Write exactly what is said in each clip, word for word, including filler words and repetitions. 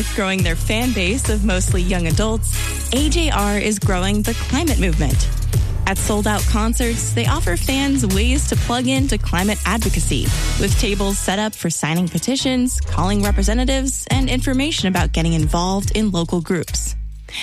Growing their fan base of mostly young adults, A J R is growing the climate movement. At sold-out concerts, they offer fans ways to plug into climate advocacy, with tables set up for signing petitions, calling representatives, and information about getting involved in local groups.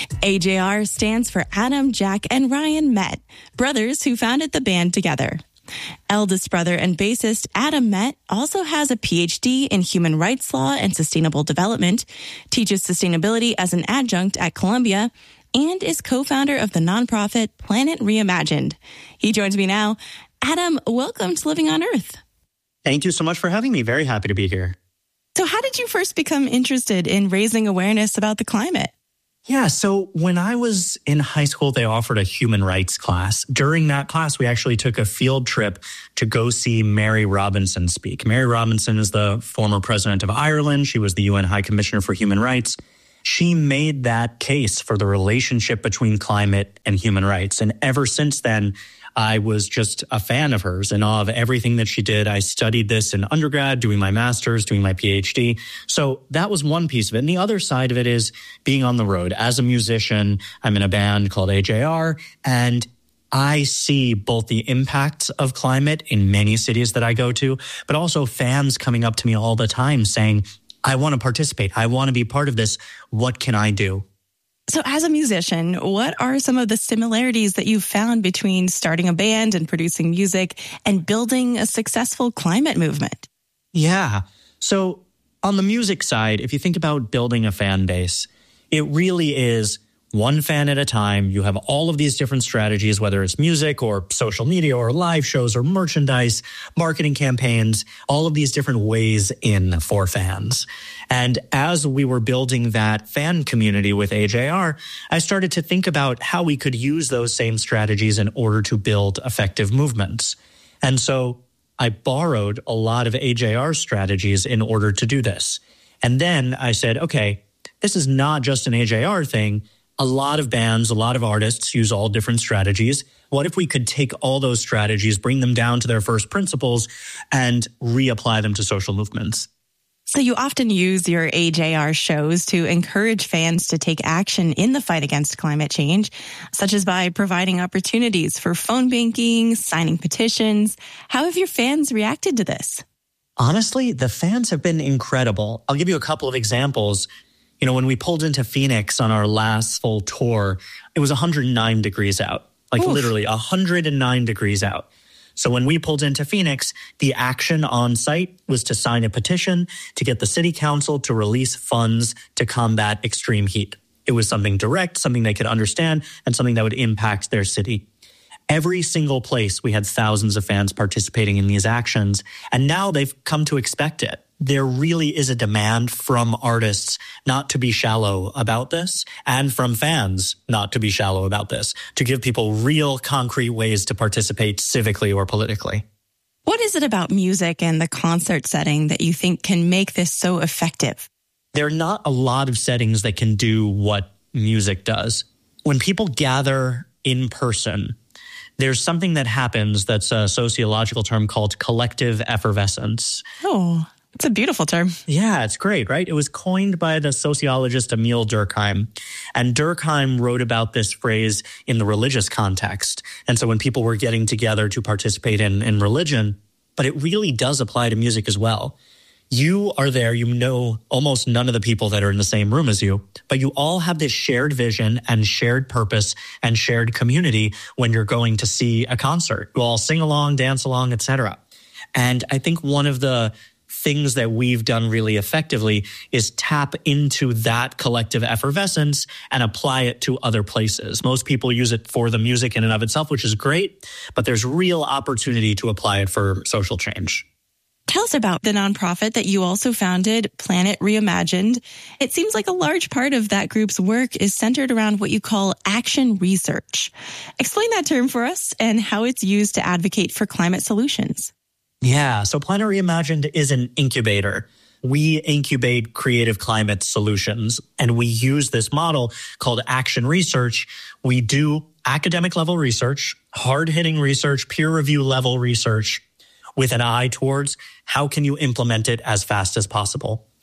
A J R stands for Adam, Jack, and Ryan Met, brothers who founded the band together. Eldest brother and bassist Adam Met also has a P H D in human rights law and sustainable development, teaches sustainability as an adjunct at Columbia, and is co-founder of the nonprofit Planet Reimagined. He joins me now. Adam, welcome to Living on Earth. Thank you so much for having me. Very happy to be here. So how did you first become interested in raising awareness about the climate? Yeah, so when I was in high school, they offered a human rights class. During that class, we actually took a field trip to go see Mary Robinson speak. Mary Robinson is the former president of Ireland. She was the U N High Commissioner for Human Rights. She made that case for the relationship between climate and human rights. And ever since then, I was just a fan of hers, in awe of everything that she did. I studied this in undergrad, doing my master's, doing my P H D. So that was one piece of it. And the other side of it is being on the road. As a musician, I'm in a band called A J R, and I see both the impacts of climate in many cities that I go to, but also fans coming up to me all the time saying, I want to participate. I want to be part of this. What can I do? So as a musician, what are some of the similarities that you've found between starting a band and producing music and building a successful climate movement? Yeah. So on the music side, if you think about building a fan base, it really is one fan at a time. You have all of these different strategies, whether it's music or social media or live shows or merchandise, marketing campaigns, all of these different ways in for fans. And as we were building that fan community with A J R, I started to think about how we could use those same strategies in order to build effective movements. And so I borrowed a lot of A J R strategies in order to do this. And then I said, okay, this is not just an A J R thing. A lot of bands, a lot of artists use all different strategies. What if we could take all those strategies, bring them down to their first principles, and reapply them to social movements? So you often use your A J R shows to encourage fans to take action in the fight against climate change, such as by providing opportunities for phone banking, signing petitions. How have your fans reacted to this? Honestly, the fans have been incredible. I'll give you a couple of examples. You know, when we pulled into Phoenix on our last full tour, it was one hundred nine degrees out, like Oof. literally one hundred nine degrees out. So when we pulled into Phoenix, the action on site was to sign a petition to get the city council to release funds to combat extreme heat. It was something direct, something they could understand, and something that would impact their city. Every single place, we had thousands of fans participating in these actions, and now they've come to expect it. There really is a demand from artists not to be shallow about this, and from fans not to be shallow about this, to give people real concrete ways to participate civically or politically. What is it about music and the concert setting that you think can make this so effective? There are not a lot of settings that can do what music does. When people gather in person, there's something that happens that's a sociological term called collective effervescence. Oh, it's a beautiful term. Yeah, it's great, right? It was coined by the sociologist Emile Durkheim. And Durkheim wrote about this phrase in the religious context. And so when people were getting together to participate in, in religion, but it really does apply to music as well. You are there, you know almost none of the people that are in the same room as you, but you all have this shared vision and shared purpose and shared community when you're going to see a concert. You all sing along, dance along, et cetera. And I think one of the things that we've done really effectively is tap into that collective effervescence and apply it to other places. Most people use it for the music in and of itself, which is great, but there's real opportunity to apply it for social change. Tell us about the nonprofit that you also founded, Planet Reimagined. It seems like a large part of that group's work is centered around what you call action research. Explain that term for us and how it's used to advocate for climate solutions. Yeah, so Planet Reimagined is an incubator. We incubate creative climate solutions, and we use this model called action research. We do academic level research, hard-hitting research, peer review level research with an eye towards how can you implement it as fast as possible.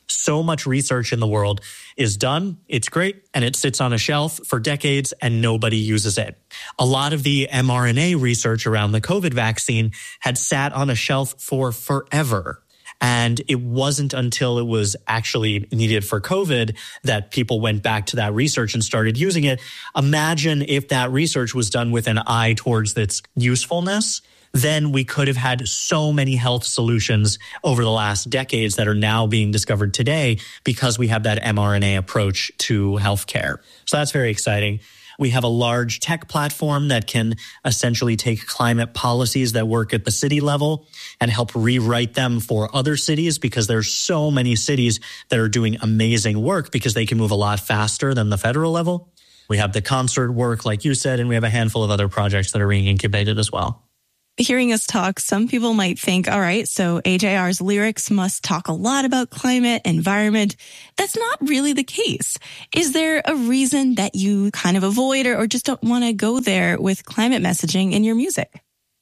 So much research in the world is done, it's great, and it sits on a shelf for decades and nobody uses it. A lot of the mRNA research around the COVID vaccine had sat on a shelf for forever. And it wasn't until it was actually needed for COVID that people went back to that research and started using it. Imagine if that research was done with an eye towards its usefulness. Then we could have had so many health solutions over the last decades that are now being discovered today because we have that mRNA approach to healthcare. So that's very exciting. We have a large tech platform that can essentially take climate policies that work at the city level and help rewrite them for other cities, because there's so many cities that are doing amazing work because they can move a lot faster than the federal level. We have the concert work, like you said, and we have a handful of other projects that are being incubated as well. Hearing us talk, some people might think, all right, so A J R's lyrics must talk a lot about climate, environment. That's not really the case. Is there a reason that you kind of avoid or, or just don't want to go there with climate messaging in your music?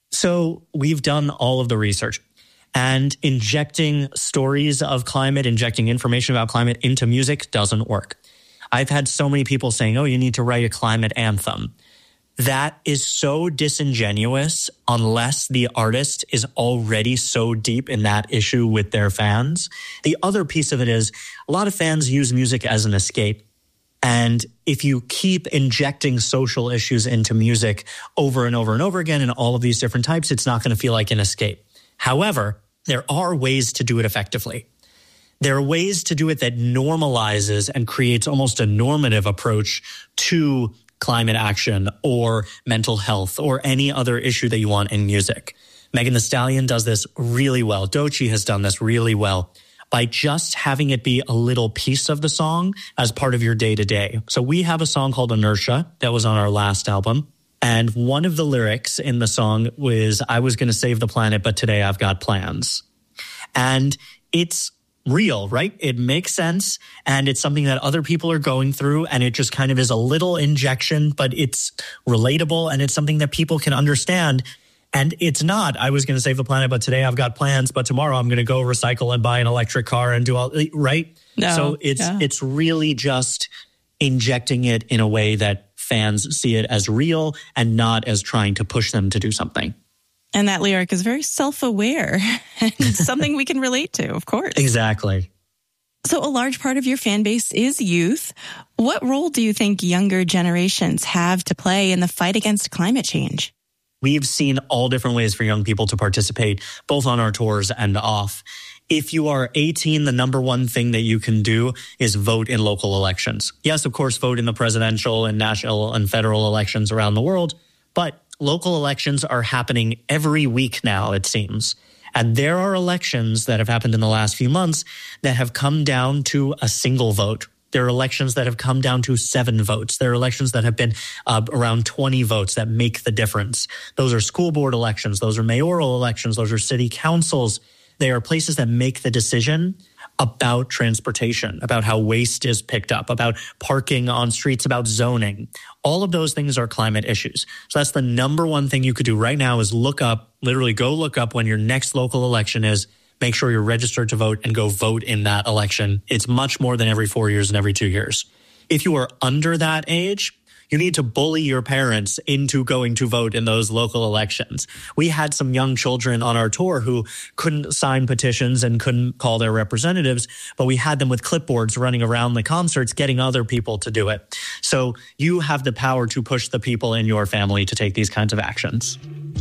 So we've done all of the research, and injecting stories of climate, injecting information about climate into music doesn't work. I've had so many people saying, oh, you need to write a climate anthem. That is so disingenuous unless the artist is already so deep in that issue with their fans. The other piece of it is a lot of fans use music as an escape. And if you keep injecting social issues into music over and over and over again in all of these different types, it's not going to feel like an escape. However, there are ways to do it effectively. There are ways to do it that normalizes and creates almost a normative approach to climate action or mental health or any other issue that you want in music. Megan Thee Stallion does this really well. Doechii has done this really well by just having it be a little piece of the song as part of your day-to-day. So we have a song called Inertia that was on our last album. And one of the lyrics in the song was, I was going to save the planet, but today I've got plans. And it's real, right? It makes sense. And it's something that other people are going through. And it just kind of is a little injection, but it's relatable. And it's something that people can understand. And it's not, I was going to save the planet, but today I've got plans, but tomorrow I'm going to go recycle and buy an electric car and do all, right? No, so it's, yeah. it's really just injecting it in a way that fans see it as real and not as trying to push them to do something. And that lyric is very self-aware and something we can relate to, of course. Exactly. So a large part of your fan base is youth. What role do you think younger generations have to play in the fight against climate change? We've seen all different ways for young people to participate, both on our tours and off. If you are eighteen, the number one thing that you can do is vote in local elections. Yes, of course, vote in the presidential and national and federal elections around the world, but local elections are happening every week now, it seems. And there are elections that have happened in the last few months that have come down to a single vote. There are elections that have come down to seven votes. There are elections that have been uh, around twenty votes that make the difference. Those are school board elections. Those are mayoral elections. Those are city councils. They are places that make the decision about transportation, about how waste is picked up, about parking on streets, about zoning. All of those things are climate issues. So that's the number one thing you could do right now is look up, literally go look up when your next local election is, make sure you're registered to vote and go vote in that election. It's much more than every four years and every two years. If you are under that age, you need to bully your parents into going to vote in those local elections. We had some young children on our tour who couldn't sign petitions and couldn't call their representatives, but we had them with clipboards running around the concerts, getting other people to do it. So you have the power to push the people in your family to take these kinds of actions.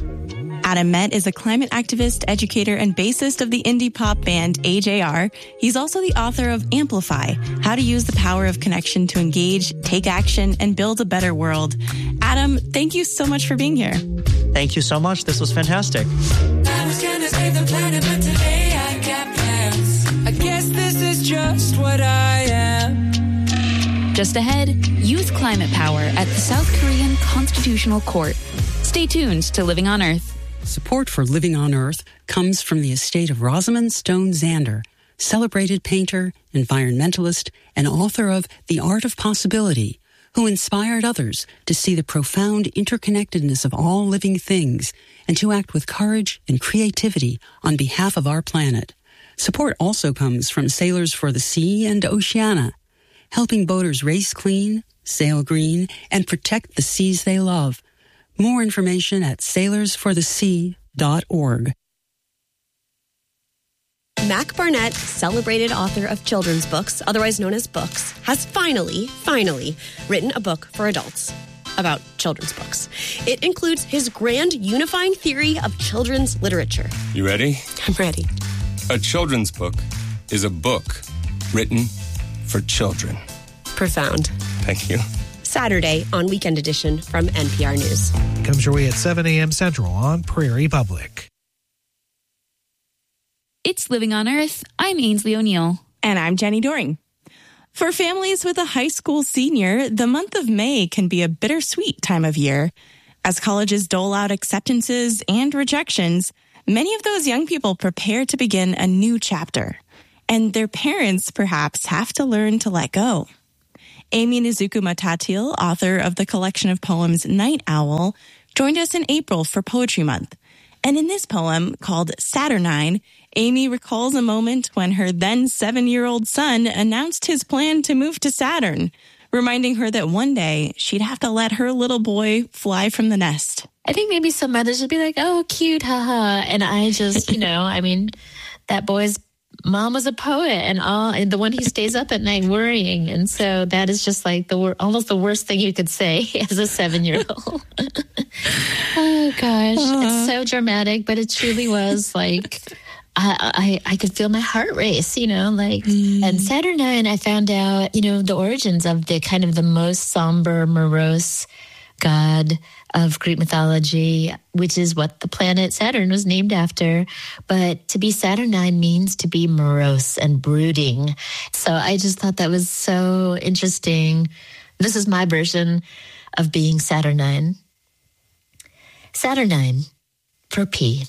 Adam Met is a climate activist, educator, and bassist of the indie pop band A J R. He's also the author of Amplify, How to Use the Power of Connection to Engage, Take Action, and Build a Better World. Adam, thank you so much for being here. Thank you so much. This was fantastic. I was gonna save the planet, but today I got plans. I guess this is just what I am. Just ahead, youth climate power at the South Korean Constitutional Court. Stay tuned to Living on Earth. Support for Living on Earth comes from the estate of Rosamund Stone Zander, celebrated painter, environmentalist, and author of The Art of Possibility, who inspired others to see the profound interconnectedness of all living things and to act with courage and creativity on behalf of our planet. Support also comes from Sailors for the Sea and Oceana, helping boaters race clean, sail green, and protect the seas they love. More information at sailors for the sea dot org. Mac Barnett, celebrated author of children's books, otherwise known as books, has finally, finally written a book for adults about children's books. It includes his grand unifying theory of children's literature. You ready? I'm ready. A children's book is a book written for children. Profound. Thank you. Saturday on Weekend Edition from N P R News. Comes your way at seven a.m. Central on Prairie Public. It's Living on Earth. I'm Ainsley O'Neill. And I'm Jenny Doring. For families with a high school senior, the month of May can be a bittersweet time of year. As colleges dole out acceptances and rejections, many of those young people prepare to begin a new chapter. And their parents, perhaps, have to learn to let go. Amy Nizuku-Matatil, author of the collection of poems Night Owl, joined us in April for Poetry Month. And in this poem, called Saturnine, Amy recalls a moment when her then seven-year-old son announced his plan to move to Saturn, reminding her that one day she'd have to let her little boy fly from the nest. I think maybe some mothers would be like, oh, cute, haha. And I just, you know, I mean, that boy's mom was a poet, and all, and the one who stays up at night worrying. And so that is just like the wor- almost the worst thing you could say as a seven-year-old. Oh, gosh. Uh-huh. It's so dramatic, but it truly was like... I, I I could feel my heart race, you know, like, mm. and Saturnine, I found out, you know, the origins of the kind of the most somber, morose god of Greek mythology, which is what the planet Saturn was named after. But to be Saturnine means to be morose and brooding. So I just thought that was so interesting. This is my version of being Saturnine. Saturnine, for P.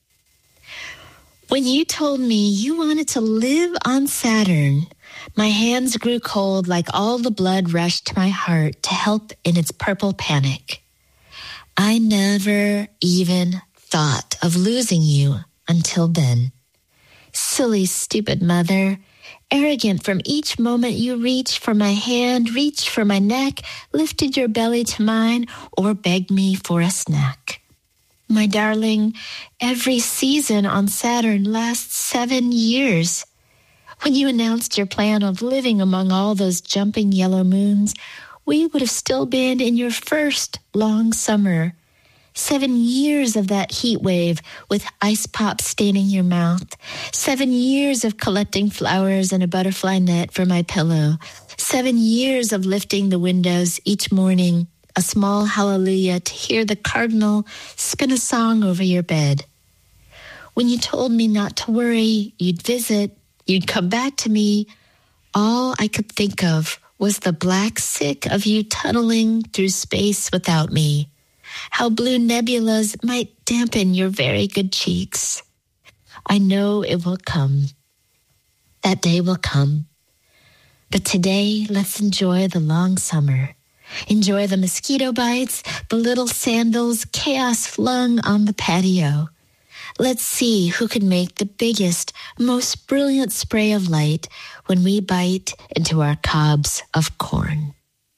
When you told me you wanted to live on Saturn, my hands grew cold like all the blood rushed to my heart to help in its purple panic. I never even thought of losing you until then. Silly, stupid mother, arrogant from each moment you reached for my hand, reached for my neck, lifted your belly to mine, or begged me for a snack. My darling, every season on Saturn lasts seven years. When you announced your plan of living among all those jumping yellow moons, we would have still been in your first long summer. Seven years of that heat wave with ice pop staining your mouth. Seven years of collecting flowers in a butterfly net for my pillow. Seven years of lifting the windows each morning, a small hallelujah to hear the cardinal spin a song over your bed. When you told me not to worry, you'd visit, you'd come back to me, all I could think of was the black sick of you tunneling through space without me. How blue nebulas might dampen your very good cheeks. I know it will come. That day will come. But today, let's enjoy the long summer. Enjoy the mosquito bites, the little sandals, chaos flung on the patio. Let's see who can make the biggest, most brilliant spray of light when we bite into our cobs of corn.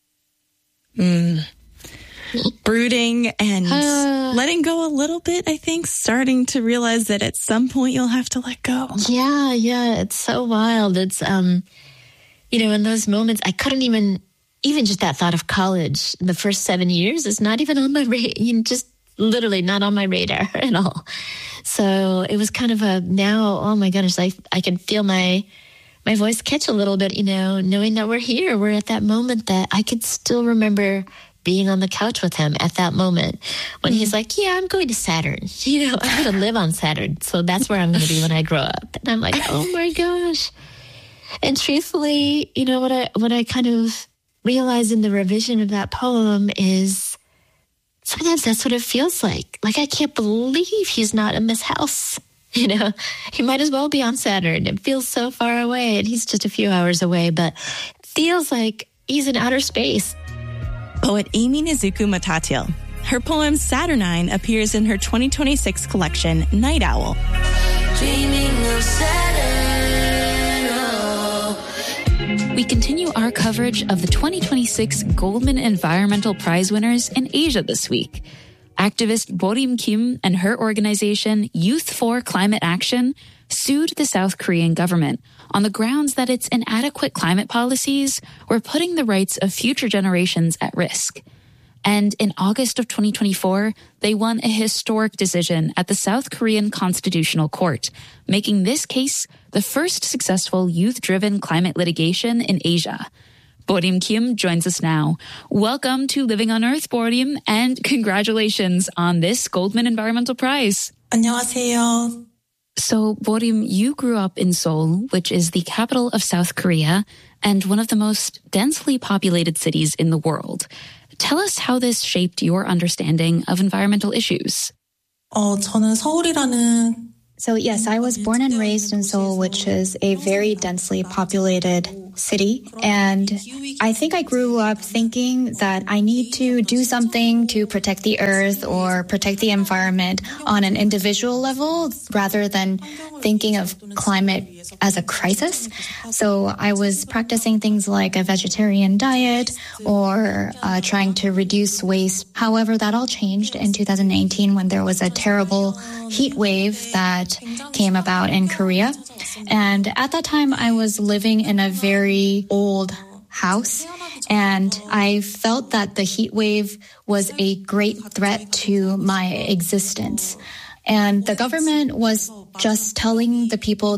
Mm. Brooding and uh, letting go a little bit, I think, starting to realize that at some point you'll have to let go. Yeah, yeah, it's so wild. It's, um, you know, in those moments, I couldn't even... Even just that thought of college, the first seven years is not even on my radar, you know, just literally not on my radar at all. So it was kind of a now, oh my goodness, I I can feel my my voice catch a little bit, you know, knowing that we're here. We're at that moment that I could still remember being on the couch with him at that moment when mm-hmm. he's like, yeah, I'm going to Saturn. You know, I'm going to live on Saturn. So that's where I'm going to be when I grow up. And I'm like, oh my gosh. And truthfully, you know, what I what I kind of realize in the revision of that poem is sometimes that's what it feels like. Like, I can't believe he's not in this house. You know, he might as well be on Saturn. It feels so far away, and he's just a few hours away, but it feels like he's in outer space. Poet Amy Nizuku-Matatil. Her poem Saturnine appears in her twenty twenty-six collection, Night Owl. Dreaming of Saturn. we continue our coverage of the twenty twenty-six Goldman Environmental Prize winners in Asia this week. Activist Borim Kim and her organization Youth for Climate Action sued the South Korean government on the grounds that its inadequate climate policies were putting the rights of future generations at risk. And in August of twenty twenty-four, they won a historic decision at the South Korean Constitutional Court, making this case the first successful youth-driven climate litigation in Asia. Borim Kim joins us now. Welcome to Living on Earth, Borim, and congratulations on this Goldman Environmental Prize. 안녕하세요. So, Borim, you grew up in Seoul, which is the capital of South Korea and one of the most densely populated cities in the world. Tell us how this shaped your understanding of environmental issues. 어, 저는 서울이라는 So yes, I was born and raised in Seoul, which is a very densely populated city. And I think I grew up thinking that I need to do something to protect the earth or protect the environment on an individual level rather than thinking of climate as a crisis. So I was practicing things like a vegetarian diet or uh, trying to reduce waste. However, that all changed in two thousand nineteen when there was a terrible heat wave that came about in Korea. And at that time, I was living in a very old house, and I felt that the heat wave was a great threat to my existence. And the government was just telling the people